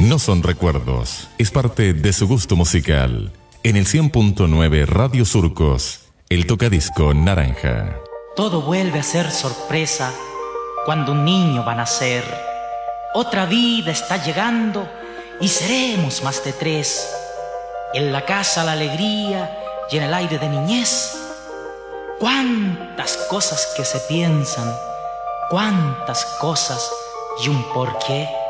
No son recuerdos, es parte de su gusto musical. En el 100.9 Radio Surcos, el tocadisco naranja. Todo vuelve a ser sorpresa cuando un niño va a nacer. Otra vida está llegando y seremos más de 3. En la casa la alegría y en el aire de niñez. Cuántas cosas que se piensan, cuántas cosas y un porqué.